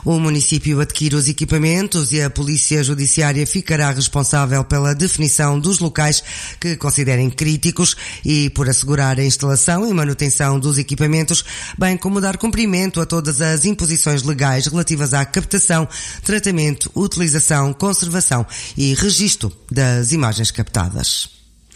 O município adquire os equipamentos e a Polícia Judiciária ficará responsável pela definição dos locais que considerem críticos e por assegurar a instalação e manutenção dos equipamentos, bem como dar cumprimento a todas as imposições legais relativas à captação, tratamento, utilização, conservação e registro das imagens captadas.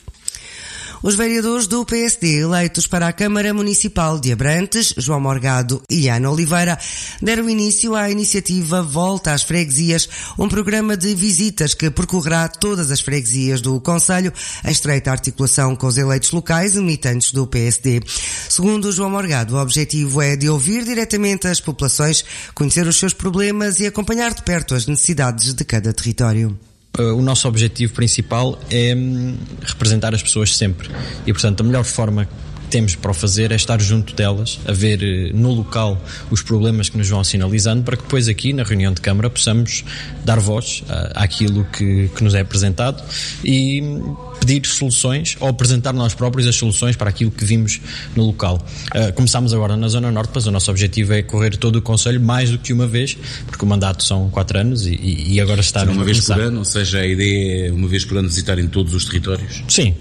Os vereadores do PSD eleitos para a Câmara Municipal de Abrantes, João Morgado e Ana Oliveira, deram início à iniciativa Volta às Freguesias, um programa de visitas que percorrerá todas as freguesias do concelho, em estreita articulação com os eleitos locais e militantes do PSD. Segundo João Morgado, o objetivo é de ouvir diretamente as populações, conhecer os seus problemas e acompanhar de perto as necessidades de cada território. O nosso objetivo principal é representar as pessoas sempre e, portanto, a melhor forma que temos para o fazer é estar junto delas, a ver no local os problemas que nos vão sinalizando, para que depois aqui na reunião de Câmara possamos dar voz àquilo que nos é apresentado e pedir soluções ou apresentar nós próprios as soluções para aquilo que vimos no local. Começámos agora na Zona Norte, mas o nosso objetivo é correr todo o concelho mais do que uma vez, porque o mandato são 4 anos e agora está uma vez por ano, ou seja, a ideia é uma vez por ano visitarem todos os territórios? Sim,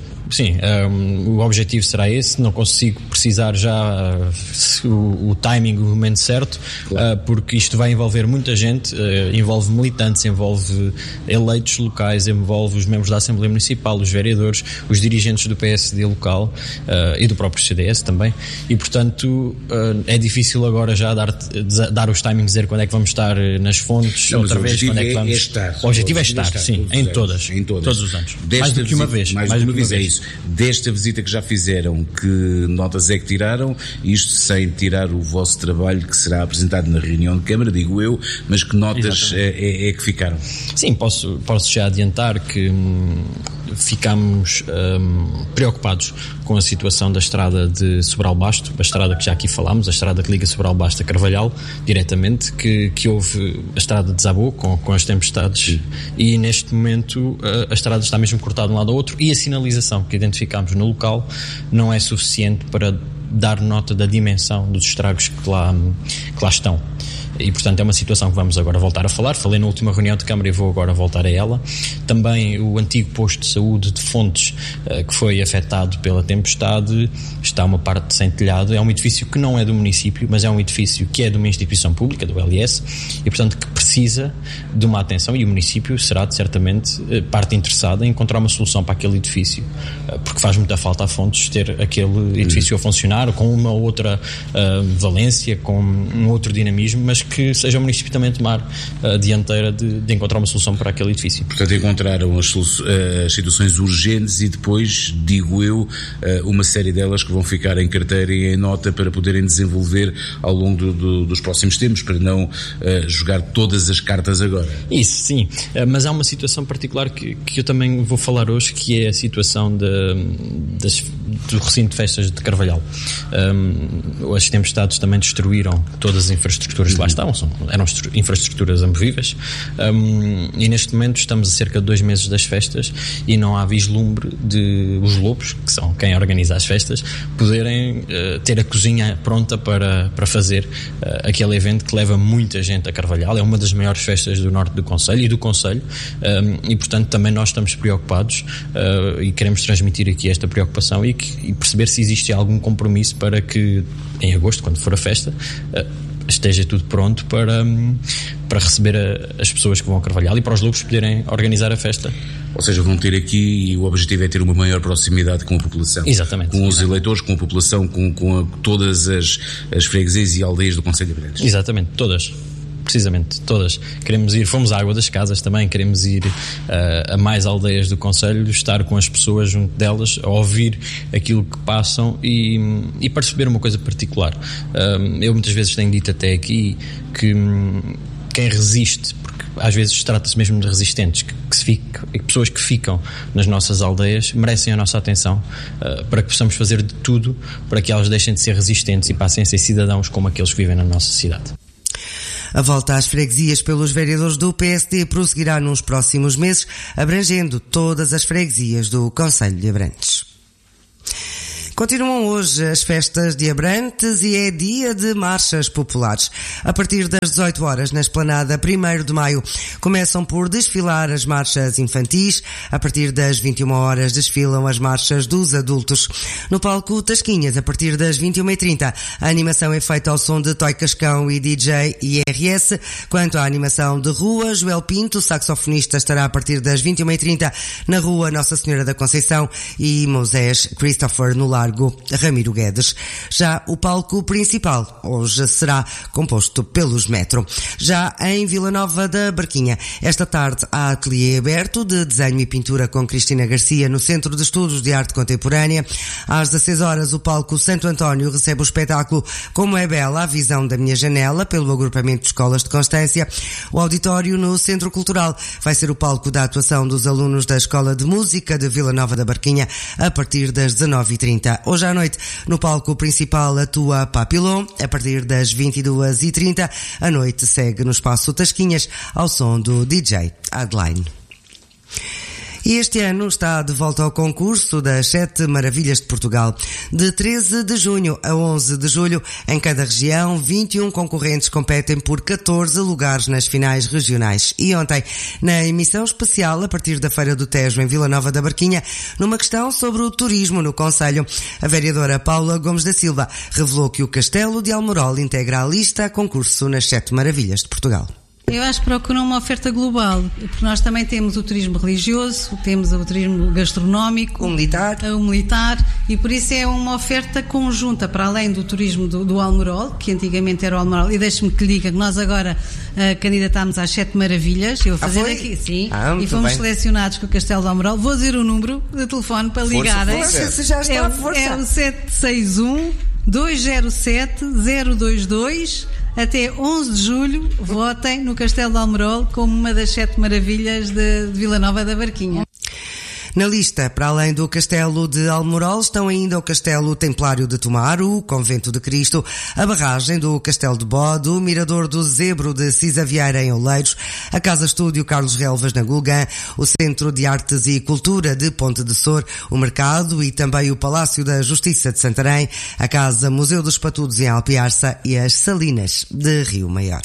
o objetivo será esse. Não consigo precisar já o timing, o momento certo, claro. Porque isto vai envolver muita gente, envolve militantes, envolve eleitos locais, envolve os membros da Assembleia Municipal, os vereadores, os dirigentes do PSD local e do próprio CDS também, e portanto é difícil agora já dar os timings, dizer quando é que vamos estar nas fontes, outra vez, quando é que vamos... O objetivo é estar, sim, em todos os anos. Mais do que uma vez. Mais do que uma vez, é isso. Desta visita que já fizeram, que notas é que tiraram? Isto sem tirar o vosso trabalho que será apresentado na reunião de Câmara, digo eu, mas que notas é que ficaram? Sim, posso já adiantar que ficámos preocupados com a situação da estrada de Sobral Basto, a estrada que já aqui falámos, a estrada que liga Sobral Basto a Carvalhal, diretamente, que houve, a estrada desabou com as tempestades. Sim. E neste momento a estrada está mesmo cortada de um lado ao outro e a sinalização que identificámos no local não é suficiente para dar nota da dimensão dos estragos que lá estão. E, portanto, é uma situação que vamos agora voltar a falar. Falei na última reunião de Câmara e vou agora voltar a ela. Também o antigo posto de saúde de Fontes, que foi afetado pela tempestade, está uma parte sem telhado. É um edifício que não é do município, mas é um edifício que é de uma instituição pública, do LS, e, portanto, que precisa de uma atenção, e o município será, certamente, parte interessada em encontrar uma solução para aquele edifício, porque faz muita falta a Fontes ter aquele edifício a funcionar, com uma outra valência, com um outro dinamismo, mas que seja o município também tomar a dianteira de encontrar uma solução para aquele edifício. Portanto, encontraram as situações urgentes e depois, digo eu, uma série delas que vão ficar em carteira e em nota para poderem desenvolver ao longo dos próximos tempos, para não jogar todas as cartas agora. Isso, sim. Mas há uma situação particular que eu também vou falar hoje, que é a situação do recinto de festas de Carvalhal. As tempestades também destruíram todas as infraestruturas que lá estavam, eram infraestruturas amovíveis, e neste momento estamos a cerca de 2 meses das festas e não há vislumbre de os lobos, que são quem organiza as festas, poderem ter a cozinha pronta para fazer aquele evento que leva muita gente a Carvalhal. É uma das maiores festas do norte do concelho e do concelho, e portanto também nós estamos preocupados e queremos transmitir aqui esta preocupação e perceber se existe algum compromisso para que em agosto, quando for a festa, esteja tudo pronto para receber as pessoas que vão a Carvalhal e para os lobos poderem organizar a festa. Ou seja, vão ter aqui, e o objetivo é ter uma maior proximidade com a população. Exatamente. Com os eleitores, com a população, com todas as freguesias e aldeias do concelho de Abrantes. Exatamente, todas. Precisamente, todas. Queremos ir, fomos à Água das Casas também, queremos ir a mais aldeias do concelho, estar com as pessoas junto delas, a ouvir aquilo que passam e perceber uma coisa particular. Eu muitas vezes tenho dito até aqui que quem resiste, porque às vezes trata-se mesmo de resistentes, pessoas que ficam nas nossas aldeias, merecem a nossa atenção, para que possamos fazer de tudo para que elas deixem de ser resistentes e passem a ser cidadãos como aqueles que vivem na nossa cidade. A volta às freguesias pelos vereadores do PSD prosseguirá nos próximos meses, abrangendo todas as freguesias do concelho de Abrantes. Continuam hoje as festas de Abrantes e é dia de marchas populares. A partir das 18 horas, na esplanada 1º de Maio, começam por desfilar as marchas infantis. A partir das 21 horas desfilam as marchas dos adultos. No palco Tasquinhas, a partir das 21h30, a animação é feita ao som de Toy Cascão e DJ IRS. Quanto à animação de rua, Joel Pinto, saxofonista, estará a partir das 21h30 na rua Nossa Senhora da Conceição e Moisés Christopher no Largo Ramiro Guedes. Já o palco principal hoje será composto pelos Metro. Já em Vila Nova da Barquinha, esta tarde há ateliê aberto de desenho e pintura com Cristina Garcia no Centro de Estudos de Arte Contemporânea. Às 16 horas, o palco Santo António recebe o espetáculo Como é Bela a Visão da Minha Janela, pelo agrupamento de escolas de Constância. O auditório no Centro Cultural vai ser o palco da atuação dos alunos da Escola de Música de Vila Nova da Barquinha a partir das 19h30. Hoje à noite, no palco principal, atua Papillon. A partir das 22h30, a noite segue no espaço Tasquinhas ao som do DJ Adeline. E este ano está de volta ao concurso das 7 Maravilhas de Portugal. De 13 de junho a 11 de julho, em cada região, 21 concorrentes competem por 14 lugares nas finais regionais. E ontem, na emissão especial, a partir da Feira do Tejo, em Vila Nova da Barquinha, numa questão sobre o turismo no concelho, a vereadora Paula Gomes da Silva revelou que o Castelo de Almorol integra a lista a concurso nas 7 Maravilhas de Portugal. Eu acho que procuram uma oferta global, porque nós também temos o turismo religioso, temos o turismo gastronómico, o militar, e por isso é uma oferta conjunta, para além do turismo do Almorol, que antigamente era o Almorol, e deixe-me que lhe diga que nós agora candidatámos às 7 Maravilhas, eu vou fazer aqui, sim, e fomos selecionados com o Castelo de Almorol. Vou dizer o número de telefone para ligarem. Se já está é o 761 207 022. Até 11 de julho, votem no Castelo de Almorol como uma das 7 maravilhas de Vila Nova da Barquinha. Na lista, para além do Castelo de Almorol, estão ainda o Castelo Templário de Tomar, o Convento de Cristo, a barragem do Castelo de Bode, o Mirador do Zebro de Cisa Vieira em Oleiros, a Casa Estúdio Carlos Relvas na Gulgã, o Centro de Artes e Cultura de Ponte de Sor, o Mercado e também o Palácio da Justiça de Santarém, a Casa Museu dos Patudos em Alpiarça e as Salinas de Rio Maior.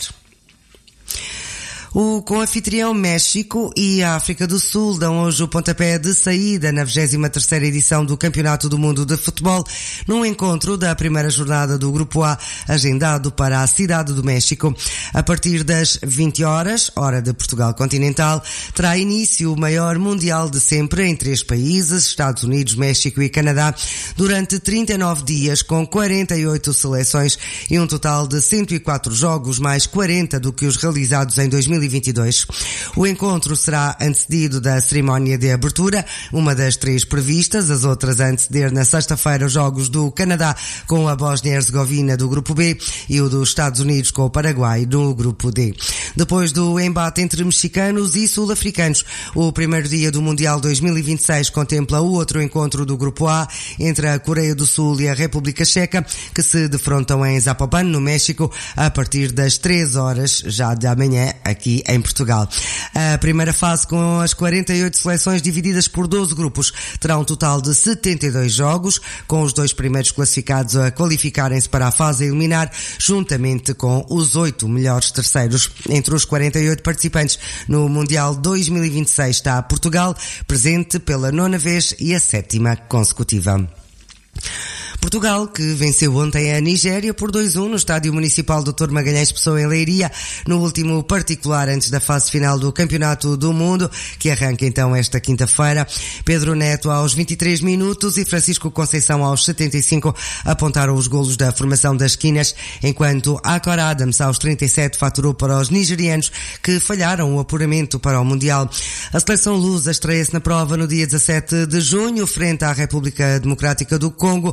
O co-anfitrião México e a África do Sul dão hoje o pontapé de saída na 23ª edição do Campeonato do Mundo de Futebol, num encontro da primeira jornada do Grupo A, agendado para a Cidade do México. A partir das 20 horas, hora de Portugal continental, terá início o maior mundial de sempre em 3 países, Estados Unidos, México e Canadá, durante 39 dias, com 48 seleções e um total de 104 jogos, mais 40 do que os realizados em 2022. O encontro será antecedido da cerimónia de abertura, uma das 3 previstas, as outras a anteceder na sexta-feira os jogos do Canadá com a Bósnia-Herzegovina do Grupo B e o dos Estados Unidos com o Paraguai do Grupo D. Depois do embate entre mexicanos e sul-africanos, o primeiro dia do Mundial 2026 contempla o outro encontro do Grupo A entre a Coreia do Sul e a República Checa, que se defrontam em Zapopan, no México, a partir das 3 horas já de amanhã, aqui em Portugal. A primeira fase, com as 48 seleções divididas por 12 grupos, terá um total de 72 jogos, com os 2 primeiros classificados a qualificarem-se para a fase a eliminar, juntamente com os 8 melhores terceiros. Entre os 48 participantes no Mundial 2026 está Portugal, presente pela 9ª vez e a 7ª consecutiva. Portugal, que venceu ontem a Nigéria por 2-1 no Estádio Municipal Dr. Magalhães Pessoa em Leiria, no último particular antes da fase final do Campeonato do Mundo, que arranca então esta quinta-feira. Pedro Neto aos 23 minutos e Francisco Conceição aos 75 apontaram os golos da formação das esquinas, enquanto Akor Adams aos 37 faturou para os nigerianos, que falharam o apuramento para o Mundial. A seleção lusa estreia-se na prova no dia 17 de junho, frente à República Democrática do Congo, em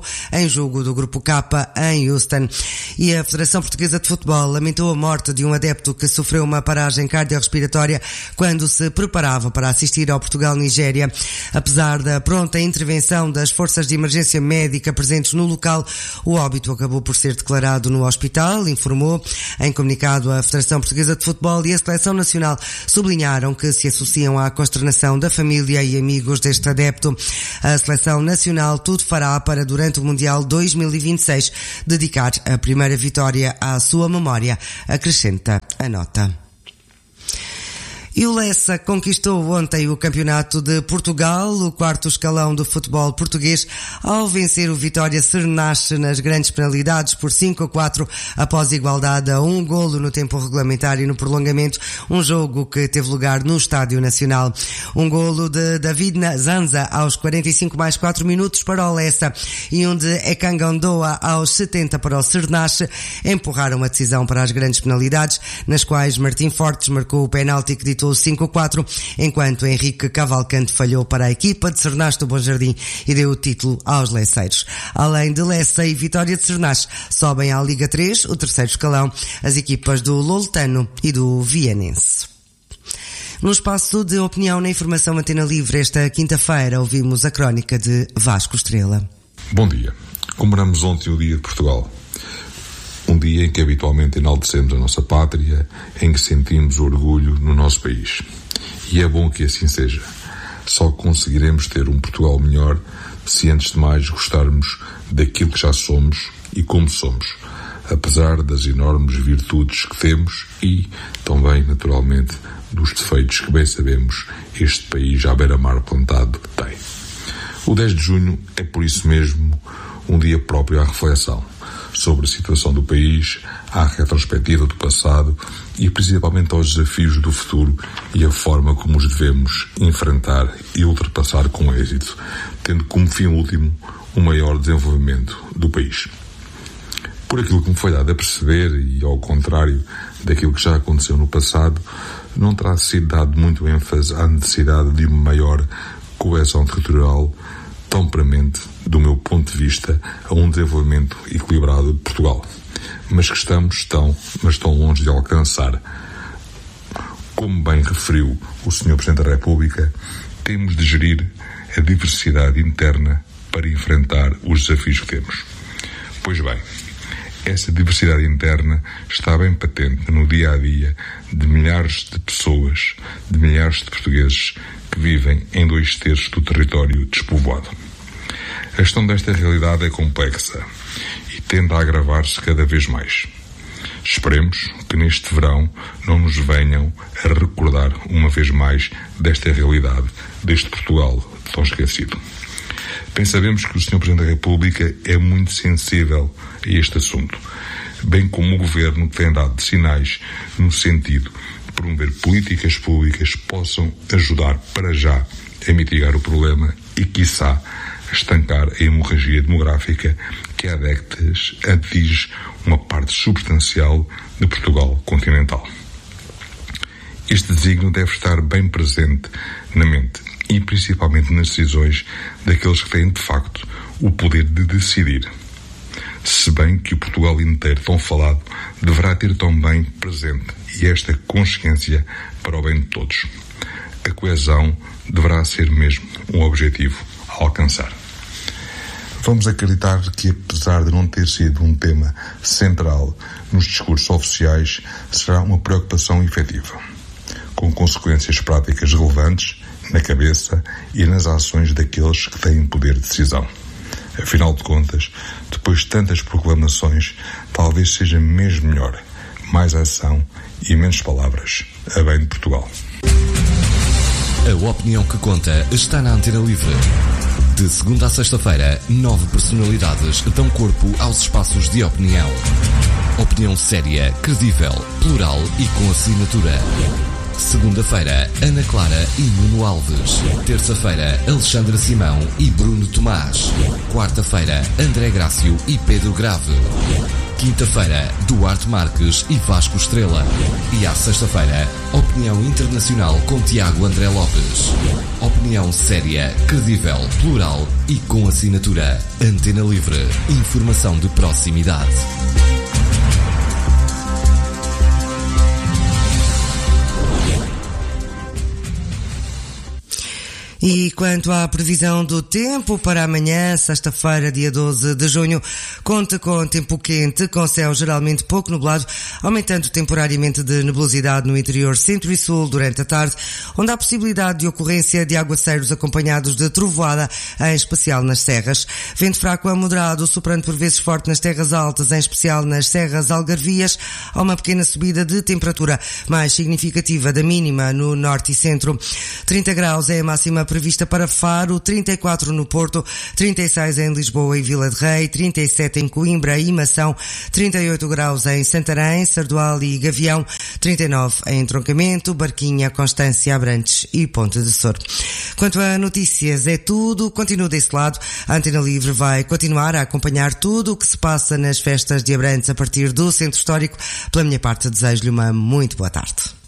em jogo do Grupo K em Houston. E a Federação Portuguesa de Futebol lamentou a morte de um adepto que sofreu uma paragem cardiorrespiratória quando se preparava para assistir ao Portugal-Nigéria. Apesar da pronta intervenção das forças de emergência médica presentes no local, o óbito acabou por ser declarado no hospital, informou em comunicado a Federação Portuguesa de Futebol, e a Seleção Nacional sublinharam que se associam à consternação da família e amigos deste adepto. A Seleção Nacional tudo fará para, durante o Mundial 2026, dedicar a primeira vitória à sua memória, acrescenta a nota. E o Lessa conquistou ontem o Campeonato de Portugal, o quarto escalão do futebol português, ao vencer o Vitória Sernache nas grandes penalidades por 5-4, após igualdade a 1 golo no tempo regulamentar e no prolongamento, um jogo que teve lugar no Estádio Nacional. Um golo de David Zanza aos 45 mais 4 minutos para o Lessa e um de Ekangandoa aos 70 para o Sernache empurraram a decisão para as grandes penalidades, nas quais Martim Fortes marcou o penalti que ditou 5-4, enquanto Henrique Cavalcante falhou para a equipa de Sernache do Bom Jardim e deu o título aos Lesseiros. Além de Lessa e Vitória de Sernache, sobem à Liga 3, o terceiro escalão, as equipas do Loletano e do Vianense. No espaço de opinião na Informação Antena Livre, esta quinta-feira, ouvimos a crónica de Vasco Estrela. Bom dia. Comemoramos ontem o Dia de Portugal. Um dia em que habitualmente enaltecemos a nossa pátria, em que sentimos orgulho no nosso país. E é bom que assim seja. Só conseguiremos ter um Portugal melhor se antes de mais gostarmos daquilo que já somos e como somos, apesar das enormes virtudes que temos e, também, naturalmente, dos defeitos que bem sabemos este país à beira-mar plantado tem. O 10 de junho é, por isso mesmo, um dia próprio à reflexão sobre a situação do país, à retrospectiva do passado e principalmente aos desafios do futuro e a forma como os devemos enfrentar e ultrapassar com êxito, tendo como fim último o maior desenvolvimento do país. Por aquilo que me foi dado a perceber, e ao contrário daquilo que já aconteceu no passado, não terá sido dado muito ênfase à necessidade de uma maior coesão territorial, tão premente, do meu ponto de vista, a um desenvolvimento equilibrado de Portugal, mas que estamos tão longe de alcançar. Como bem referiu o Sr. Presidente da República, temos de gerir a diversidade interna para enfrentar os desafios que temos. Pois bem, essa diversidade interna está bem patente no dia-a-dia de milhares de pessoas, de milhares de portugueses que vivem em 2/3 do território despovoado. A gestão desta realidade é complexa e tende a agravar-se cada vez mais. Esperemos que neste verão não nos venham a recordar uma vez mais desta realidade, deste Portugal tão esquecido. Bem sabemos que o Sr. Presidente da República é muito sensível a este assunto, bem como o Governo tem dado sinais no sentido de promover políticas públicas que possam ajudar para já a mitigar o problema e, quiçá, estancar a hemorragia demográfica que há décadas atinge uma parte substancial de Portugal continental. Este desígnio deve estar bem presente na mente e principalmente nas decisões daqueles que têm de facto o poder de decidir. Se bem que o Portugal inteiro tão falado deverá ter também presente e esta consciência para o bem de todos. A coesão deverá ser mesmo um objetivo a alcançar. Vamos acreditar que, apesar de não ter sido um tema central nos discursos oficiais, será uma preocupação efetiva, com consequências práticas relevantes na cabeça e nas ações daqueles que têm poder de decisão. Afinal de contas, depois de tantas proclamações, talvez seja mesmo melhor mais ação e menos palavras a bem de Portugal. A opinião que conta está na Antena Livre. De segunda a sexta-feira, 9 personalidades dão corpo aos espaços de opinião. Opinião séria, credível, plural e com assinatura. Segunda-feira, Ana Clara e Nuno Alves. Terça-feira, Alexandra Simão e Bruno Tomás. Quarta-feira, André Grácio e Pedro Grave. Quinta-feira, Duarte Marques e Vasco Estrela. E à sexta-feira, Opinião Internacional com Tiago André Lopes. Opinião séria, credível, plural e com assinatura. Antena Livre. Informação de proximidade. E quanto à previsão do tempo para amanhã, sexta-feira, dia 12 de junho, conta com tempo quente, com céu geralmente pouco nublado, aumentando temporariamente de nebulosidade no interior centro e sul durante a tarde, onde há possibilidade de ocorrência de aguaceiros acompanhados de trovoada, em especial nas serras. Vento fraco a moderado, soprando por vezes forte nas terras altas, em especial nas serras algarvias. Há uma pequena subida de temperatura mais significativa da mínima no norte e centro. 30 graus é a máxima prevista para Faro, 34 no Porto, 36 em Lisboa e Vila de Rei, 37 em Coimbra e Mação, 38 graus em Santarém, Sardual e Gavião, 39 em Troncamento, Barquinha, Constância, Abrantes e Ponte de Sor. Quanto a notícias, é tudo. Continua desse lado. A Antena Livre vai continuar a acompanhar tudo o que se passa nas festas de Abrantes a partir do Centro Histórico. Pela minha parte, desejo-lhe uma muito boa tarde.